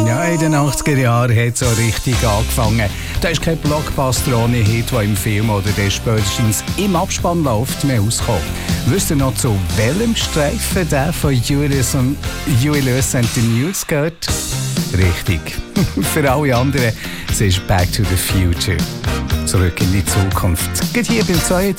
Ja, in den 80er Jahren hat es so richtig angefangen. Da ist kein Blockbuster ohne Hit, der im Film oder der spätestens im Abspann läuft, mehr rauskommt. Wisst ihr noch, zu welchem Streifen der von Huey Lewis and the News gehört? Richtig. Für alle anderen, es ist Back to the Future. Zurück in die Zukunft. Geht hier beim 32.